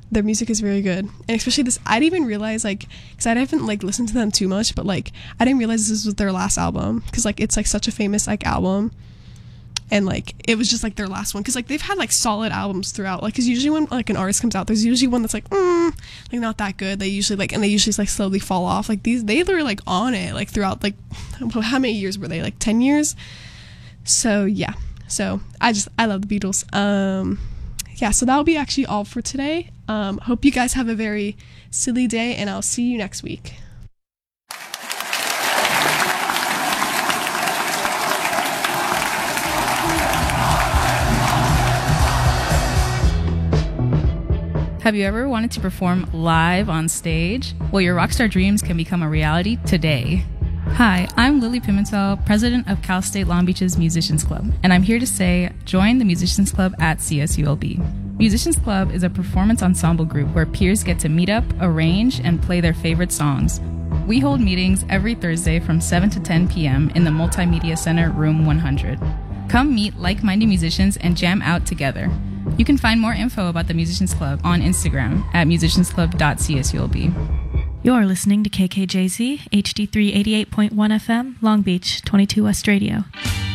their music is very good, and especially this, I didn't even realize, like, because I haven't like listened to them too much, but like I didn't realize this was their last album, because like it's like such a famous like album, and like it was just like their last one, because like they've had like solid albums throughout, like because usually when like an artist comes out, there's usually one that's like not that good. They usually like, and they usually like slowly fall off. Like these, they were like on it like throughout, like how many years were they, like 10 years? So yeah, so I love the Beatles. Yeah, so that'll be actually all for today. Hope you guys have a very silly day, and I'll see you next week. Have you ever wanted to perform live on stage? Well, your rockstar dreams can become a reality today. Hi, I'm Lily Pimentel, president of Cal State Long Beach's Musicians Club, and I'm here to say, join the Musicians Club at CSULB. Musicians Club is a performance ensemble group where peers get to meet up, arrange, and play their favorite songs. We hold meetings every Thursday from 7 to 10 p.m. in the Multimedia Center, Room 100. Come meet like-minded musicians and jam out together. You can find more info about the Musicians Club on Instagram at musiciansclub.csulb. You're listening to KKJZ, HD3 88.1 FM, Long Beach, 22 West Radio.